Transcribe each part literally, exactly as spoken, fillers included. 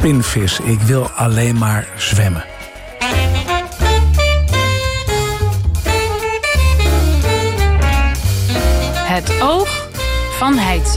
spinvis. Ik wil alleen maar zwemmen. Het oog van Heidse.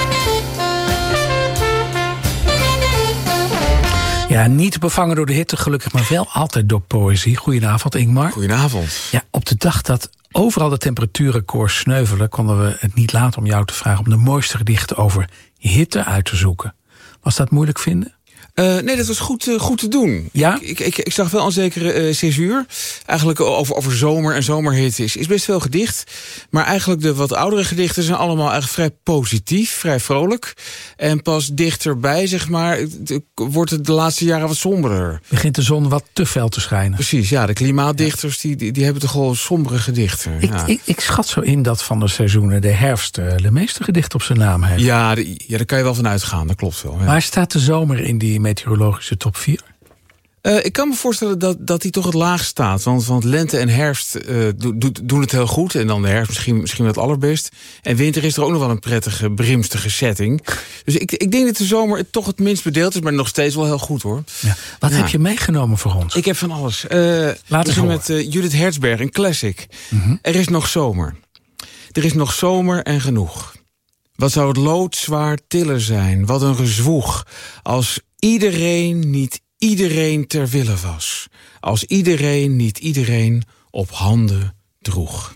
Ja, niet bevangen door de hitte, gelukkig, maar wel altijd door poëzie. Goedenavond, Ingmar. Goedenavond. Ja, op de dag dat overal de temperatuurrecords sneuvelen, konden we het niet laten om jou te vragen om de mooiste gedichten over hitte uit te zoeken. Was dat moeilijk vinden? Uh, nee, dat was goed, uh, goed te doen. Ja? Ik, ik, ik zag wel een zekere uh, césuur. Eigenlijk over, over zomer en zomerhitte is, is best veel gedicht. Maar eigenlijk de wat oudere gedichten zijn allemaal echt vrij positief, vrij vrolijk. En pas dichterbij, zeg maar, wordt het de laatste jaren wat somberder. Begint de zon wat te fel te schijnen. Precies, ja, de klimaatdichters die, die, die hebben toch wel sombere gedichten. Ik, ja. ik, ik schat zo in dat van de seizoenen de herfst uh, de meeste gedichten op zijn naam heeft. Ja, de, ja, daar kan je wel van uitgaan, dat klopt wel. Ja. Waar staat de zomer in die meteorologische top vier? Uh, ik kan me voorstellen dat, dat die toch het laagst staat. Want, want lente en herfst uh, do, do, doen het heel goed. En dan de herfst misschien, misschien wel het allerbest. En winter is er ook nog wel een prettige, brimstige setting. Dus ik, ik denk dat de zomer toch het minst bedeeld is. Maar nog steeds wel heel goed, hoor. Ja. Wat ja. heb je meegenomen voor ons? Ik heb van alles. Uh, Laten we met uh, Judith Hertzberg, een classic. Mm-hmm. Er is nog zomer. Er is nog zomer en genoeg. Wat zou het loodzwaar tillen zijn. Wat een gezwoeg. Als iedereen niet iedereen ter wille was. Als iedereen niet iedereen op handen droeg.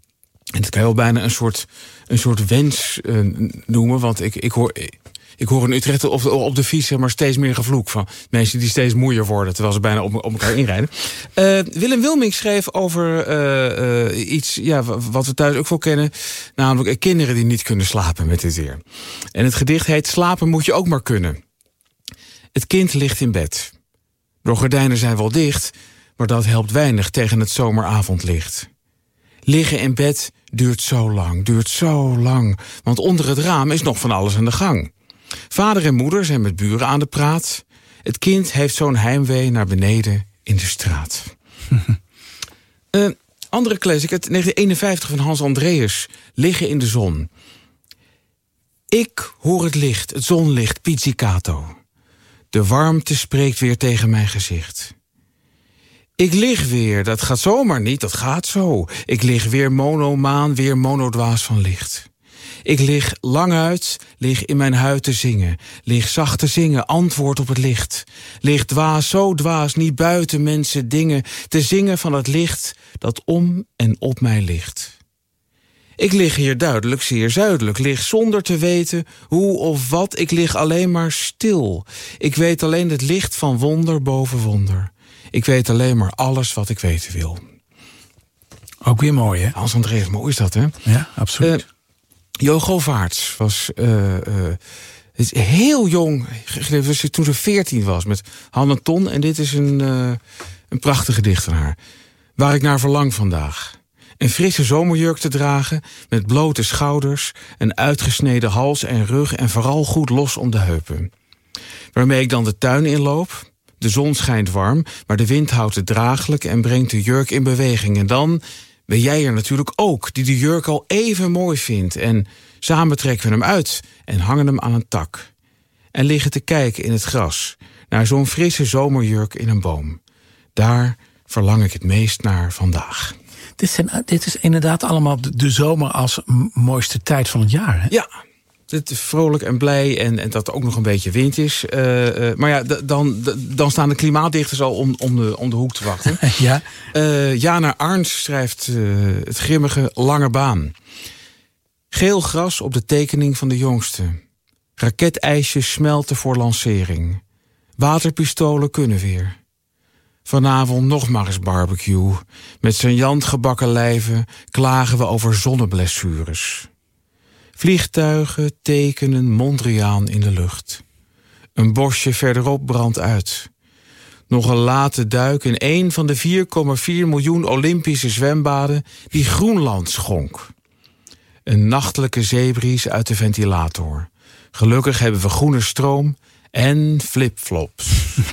En dat kan je wel bijna een soort, een soort wens uh, noemen. Want ik, ik, hoor, ik hoor in Utrecht op, op de fiets maar steeds meer gevloek van mensen die steeds moeier worden terwijl ze bijna op, op elkaar inrijden. Uh, Willem Wilming schreef over uh, uh, iets ja, wat we thuis ook wel kennen. Namelijk kinderen die niet kunnen slapen met dit weer. En het gedicht heet Slapen moet je ook maar kunnen. Het kind ligt in bed. De gordijnen zijn wel dicht, maar dat helpt weinig tegen het zomeravondlicht. Liggen in bed duurt zo lang, duurt zo lang, want onder het raam is nog van alles aan de gang. Vader en moeder zijn met buren aan de praat. Het kind heeft zo'n heimwee naar beneden in de straat. uh, andere classic uit negentien eenenvijftig van Hans Andreas, Liggen in de zon. Ik hoor het licht, het zonlicht, pizzicato. De warmte spreekt weer tegen mijn gezicht. Ik lig weer, dat gaat zomaar niet, dat gaat zo. Ik lig weer monomaan, weer monodwaas van licht. Ik lig lang uit, lig in mijn huid te zingen. Lig zacht te zingen, antwoord op het licht. Lig dwaas, zo dwaas, niet buiten mensen dingen. Te zingen van het licht dat om en op mij ligt. Ik lig hier duidelijk zeer zuidelijk, lig zonder te weten hoe of wat. Ik lig alleen maar stil. Ik weet alleen het licht van wonder boven wonder. Ik weet alleen maar alles wat ik weten wil. Ook weer mooi, hè? Hans Andreas, mooi is dat, hè? Ja, absoluut. Uh, Jo Govaerts was uh, uh, is heel jong, toen ze veertien was, met Hanne Ton. En dit is een, uh, een prachtig gedicht van haar. Waar ik naar verlang vandaag. Een frisse zomerjurk te dragen, met blote schouders, een uitgesneden hals en rug en vooral goed los om de heupen. Waarmee ik dan de tuin inloop. De zon schijnt warm, maar de wind houdt het draaglijk en brengt de jurk in beweging. En dan ben jij er natuurlijk ook, die de jurk al even mooi vindt. En samen trekken we hem uit en hangen hem aan een tak. En liggen te kijken in het gras, naar zo'n frisse zomerjurk in een boom. Daar verlang ik het meest naar vandaag. Dit, zijn, dit is inderdaad allemaal de, de zomer als m- mooiste tijd van het jaar, hè? Ja, het is vrolijk en blij en, en dat er ook nog een beetje wind is. Uh, uh, maar ja, d- dan, d- dan staan de klimaatdichters al om, om, de, om de hoek te wachten. Ja. Uh, Jana Arns schrijft uh, het grimmige Lange Baan. Geel gras op de tekening van de jongste. Raketijsjes smelten voor lancering. Waterpistolen kunnen weer. Vanavond nog maar eens barbecue. Met zijn jant gebakken lijven klagen we over zonneblessures. Vliegtuigen tekenen Mondriaan in de lucht. Een bosje verderop brandt uit. Nog een late duik in een van de vier komma vier miljoen Olympische zwembaden die Groenland schonk. Een nachtelijke zeebries uit de ventilator. Gelukkig hebben we groene stroom en flipflops.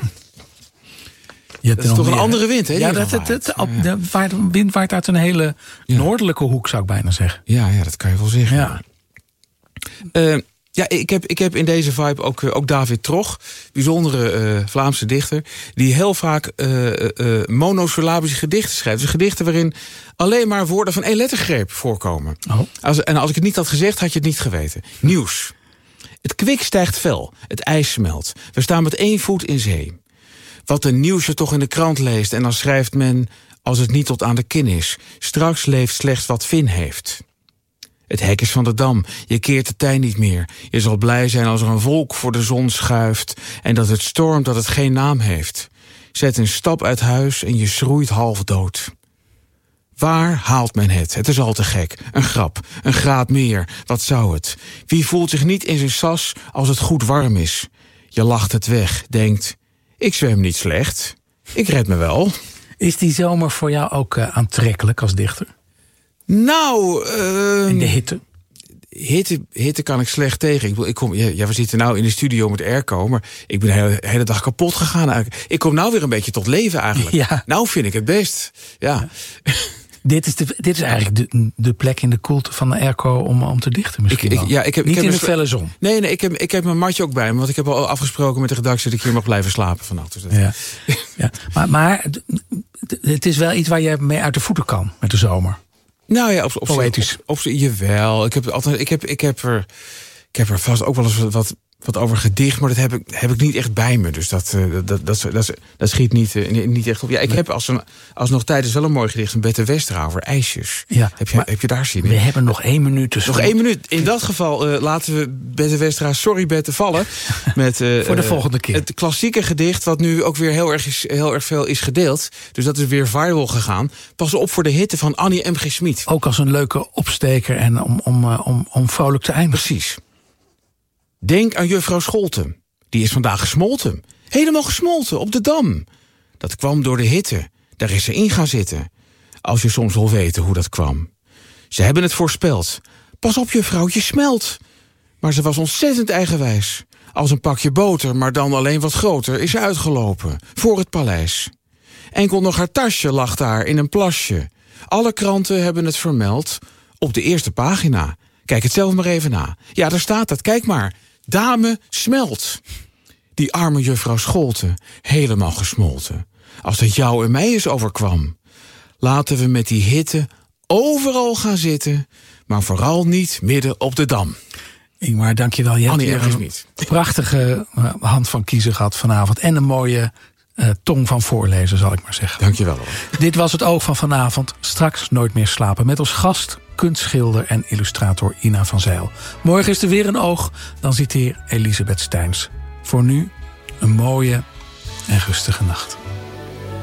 Je dat is toch een meer, andere wind, hè? Ja, dat, dat, dat, op, ja. De waard, wind waait uit een hele ja. noordelijke hoek, zou ik bijna zeggen. Ja, ja dat kan je wel zeggen. Ja. Uh, Ja, ik heb, ik heb in deze vibe ook, ook David Trog, bijzondere uh, Vlaamse dichter, die heel vaak uh, uh, monosyllabische gedichten schrijft. Dus gedichten waarin alleen maar woorden van één lettergreep voorkomen. Oh. Als, en als ik het niet had gezegd, had je het niet geweten. Nieuws. Het kwik stijgt fel, het ijs smelt. We staan met één voet in zee. Wat een nieuws je toch in de krant leest en dan schrijft men, als het niet tot aan de kin is, straks leeft slechts wat Vin heeft. Het hek is van de dam, je keert de tij niet meer. Je zal blij zijn als er een wolk voor de zon schuift en dat het stormt dat het geen naam heeft. Zet een stap uit huis en je schroeit half dood. Waar haalt men het? Het is al te gek. Een grap, een graad meer, wat zou het? Wie voelt zich niet in zijn sas als het goed warm is? Je lacht het weg, denkt, ik zwem niet slecht. Ik red me wel. Is die zomer voor jou ook uh, aantrekkelijk als dichter? Nou, uh, in de hitte? Hitte, hitte kan ik slecht tegen. Ik, ik kom, ja, we zitten nou in de studio met airco, maar ik ben de hele, hele dag kapot gegaan eigenlijk. Ik kom nou weer een beetje tot leven eigenlijk. Ja. Nou vind ik het best. Ja. ja. Dit is, de, dit is eigenlijk de, de plek in de koelte van de airco om, om te dichten misschien ik, ik, ja, ik heb, Niet ik heb in de felle zon. Nee, nee ik, heb, ik heb mijn matje ook bij me. Want ik heb al afgesproken met de redactie dat ik hier mag blijven slapen vannacht. Dus dat... ja. Ja. Maar, maar het is wel iets waar je mee uit de voeten kan met de zomer. Nou ja, op, op, poëtisch. Op, op, op, jawel. Ik heb, altijd, ik, heb, ik, heb er, ik heb er vast ook wel eens wat, wat over gedicht, maar dat heb ik, heb ik niet echt bij me. Dus dat, dat, dat, dat, dat, dat schiet niet, uh, niet echt op. Ja, ik nee. heb als een, als nog tijdens wel een mooi gedicht van Bette Westra over ijsjes. Ja, heb, je, heb je daar zin in? We hebben nog één minuut. Dus nog één minuut. In dat geval uh, laten we Bette Westra, sorry Bette, vallen. Met, uh, voor de volgende keer. Het klassieke gedicht, wat nu ook weer heel erg, is, heel erg veel is gedeeld. Dus dat is weer viral gegaan. Pas op voor de hitte van Annie M G. Schmid. Ook als een leuke opsteker en om, om, uh, om, om vrolijk te eindigen. Precies. Denk aan juffrouw Scholten. Die is vandaag gesmolten. Helemaal gesmolten, op de Dam. Dat kwam door de hitte. Daar is ze in gaan zitten. Als je soms wil weten hoe dat kwam. Ze hebben het voorspeld. Pas op juffrouw, je smelt. Maar ze was ontzettend eigenwijs. Als een pakje boter, maar dan alleen wat groter, is ze uitgelopen. Voor het paleis. Enkel nog haar tasje lag daar in een plasje. Alle kranten hebben het vermeld. Op de eerste pagina. Kijk het zelf maar even na. Ja, daar staat het. Kijk maar. Dame smelt. Die arme juffrouw Scholten, helemaal gesmolten. Als het jou en mij eens overkwam. Laten we met die hitte overal gaan zitten, maar vooral niet midden op de Dam. Ingmar, dank je wel. Je Annie hebt een prachtige uh, hand van kiezen gehad vanavond. En een mooie uh, tong van voorlezen, zal ik maar zeggen. Dank je wel. Dit was het Oog van vanavond. Straks Nooit meer slapen. Met als gast kunstschilder en illustrator Ina van Zijl. Morgen is er weer een oog. Dan zit hier Elisabeth Steins. Voor nu een mooie en rustige nacht.